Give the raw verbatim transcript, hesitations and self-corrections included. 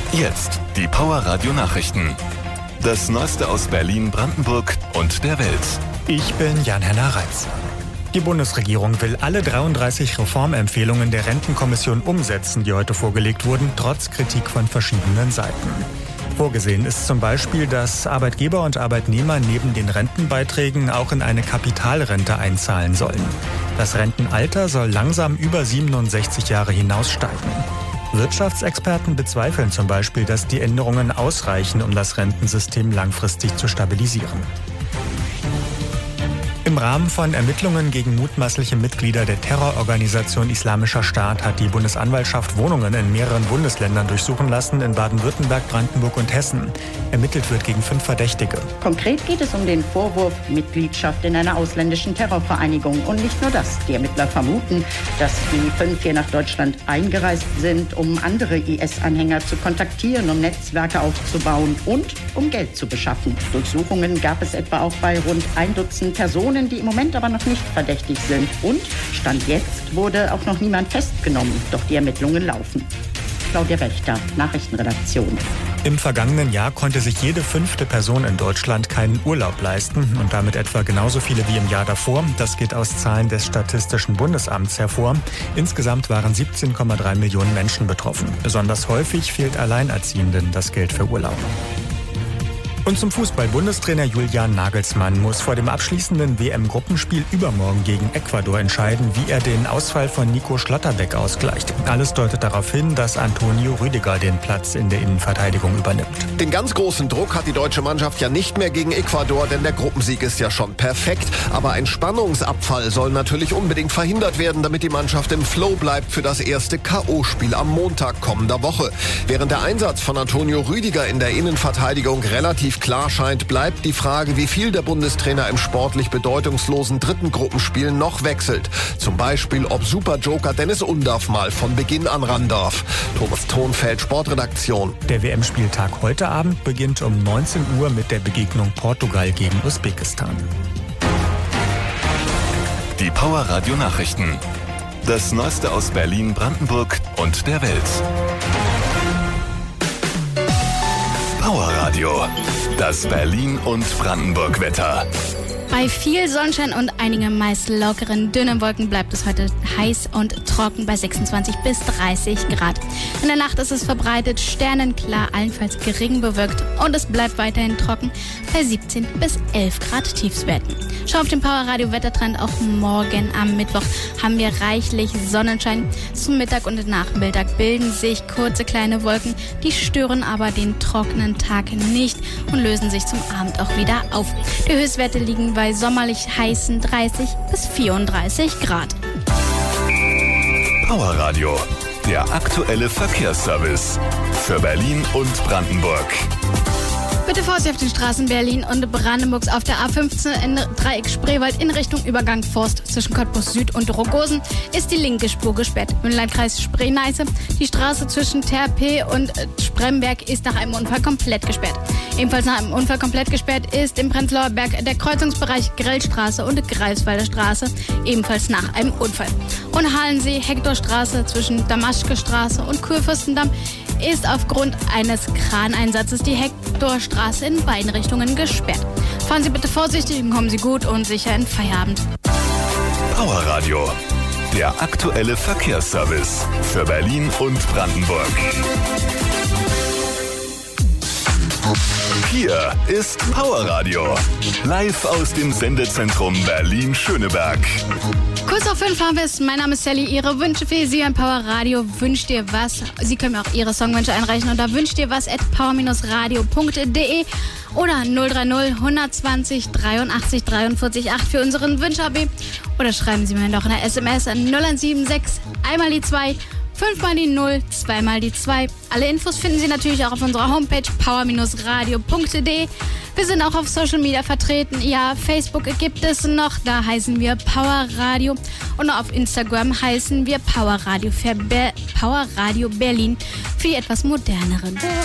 Jetzt die Power Radio Nachrichten. Das Neueste aus Berlin, Brandenburg und der Welt. Ich bin Jan-Henner Reitz. Die Bundesregierung will alle dreiunddreißig Reformempfehlungen der Rentenkommission umsetzen, die heute vorgelegt wurden, trotz Kritik von verschiedenen Seiten. Vorgesehen ist zum Beispiel, dass Arbeitgeber und Arbeitnehmer neben den Rentenbeiträgen auch in eine Kapitalrente einzahlen sollen. Das Rentenalter soll langsam über siebenundsechzig Jahre hinaussteigen. Wirtschaftsexperten bezweifeln zum Beispiel, dass die Änderungen ausreichen, um das Rentensystem langfristig zu stabilisieren. Im Rahmen von Ermittlungen gegen mutmaßliche Mitglieder der Terrororganisation Islamischer Staat hat die Bundesanwaltschaft Wohnungen in mehreren Bundesländern durchsuchen lassen, in Baden-Württemberg, Brandenburg und Hessen. Ermittelt wird gegen fünf Verdächtige. Konkret geht es um den Vorwurf Mitgliedschaft in einer ausländischen Terrorvereinigung. Und nicht nur das. Die Ermittler vermuten, dass die fünf hier nach Deutschland eingereist sind, um andere I S-Anhänger zu kontaktieren, um Netzwerke aufzubauen und um Geld zu beschaffen. Durchsuchungen gab es etwa auch bei rund ein Dutzend Personen, die im Moment aber noch nicht verdächtig sind. Und Stand jetzt wurde auch noch niemand festgenommen. Doch die Ermittlungen laufen. Claudia Wächter, Nachrichtenredaktion. Im vergangenen Jahr konnte sich jede fünfte Person in Deutschland keinen Urlaub leisten und damit etwa genauso viele wie im Jahr davor. Das geht aus Zahlen des Statistischen Bundesamts hervor. Insgesamt waren siebzehn Komma drei Millionen Menschen betroffen. Besonders häufig fehlt Alleinerziehenden das Geld für Urlaub. Und zum Fußball. Bundestrainer Julian Nagelsmann muss vor dem abschließenden W M-Gruppenspiel übermorgen gegen Ecuador entscheiden, wie er den Ausfall von Nico Schlotterbeck ausgleicht. Alles deutet darauf hin, dass Antonio Rüdiger den Platz in der Innenverteidigung übernimmt. Den ganz großen Druck hat die deutsche Mannschaft ja nicht mehr gegen Ecuador, denn der Gruppensieg ist ja schon perfekt. Aber ein Spannungsabfall soll natürlich unbedingt verhindert werden, damit die Mannschaft im Flow bleibt für das erste K O-Spiel am Montag kommender Woche. Während der Einsatz von Antonio Rüdiger in der Innenverteidigung relativ klar scheint, bleibt die Frage, wie viel der Bundestrainer im sportlich bedeutungslosen dritten Gruppenspiel noch wechselt. Zum Beispiel, ob Superjoker Dennis Undaff mal von Beginn an ran darf. Thomas Thonfeld, Sportredaktion. Der W M-Spieltag heute Abend beginnt um neunzehn Uhr mit der Begegnung Portugal gegen Usbekistan. Die Power Radio Nachrichten. Das Neueste aus Berlin, Brandenburg und der Welt. Power Radio. Das Berlin- und Brandenburg-Wetter. Bei viel Sonnenschein und einigen meist lockeren, dünnen Wolken bleibt es heute heiß und trocken bei sechsundzwanzig bis dreißig Grad. In der Nacht ist es verbreitet sternenklar, allenfalls gering bewölkt und es bleibt weiterhin trocken bei siebzehn bis elf Grad Tiefstwerten. Schau auf den Power Radio Wettertrend. Auch morgen am Mittwoch haben wir reichlich Sonnenschein. Zum Mittag und Nachmittag bilden sich kurze kleine Wolken, die stören aber den trockenen Tag nicht und lösen sich zum Abend auch wieder auf. Die Höchstwerte liegen bei sommerlich heißen dreißig bis vierunddreißig Grad. Power Radio, der aktuelle Verkehrsservice für Berlin und Brandenburg. Bitte Vorsicht auf den Straßen Berlin und Brandenburgs auf der A fünfzehn in Dreieck Spreewald in Richtung Übergang Forst zwischen Cottbus Süd und Rogosen ist die linke Spur gesperrt. Im Landkreis Spree-Neiße die Straße zwischen Terpe und Spremberg ist nach einem Unfall komplett gesperrt. Ebenfalls nach einem Unfall komplett gesperrt ist im Prenzlauer Berg der Kreuzungsbereich Grellstraße und Greifswalder Straße, ebenfalls nach einem Unfall. Und Halensee Hektorstraße zwischen Damaschke-Straße und Kurfürstendamm ist aufgrund eines Kraneinsatzes die Hektorstraße in beiden Richtungen gesperrt. Fahren Sie bitte vorsichtig und kommen Sie gut und sicher in Feierabend. Power Radio, der aktuelle Verkehrsservice für Berlin und Brandenburg. Hier ist Power Radio, live aus dem Sendezentrum Berlin-Schöneberg. Kurz auf fünf haben wir es. Mein Name ist Sally. Ihre Wünsche für Sie ein Power Radio. Wünscht dir was? Sie können mir auch Ihre Songwünsche einreichen unter wünscht dir was at power radio punkt de oder null drei null hundertzwanzig dreiundachtzig dreiundvierzig acht für unseren Wünsch-A B. Oder schreiben Sie mir doch eine S M S an null eins sieben sechs einmal die zwei fünfmal die null, zweimal die zwei. Alle Infos finden Sie natürlich auch auf unserer Homepage power radio punkt de. Wir sind auch auf Social Media vertreten. Ja, Facebook gibt es noch, da heißen wir Power Radio. Und auf Instagram heißen wir Power Radio, für Be- Power Radio Berlin für die etwas moderneren.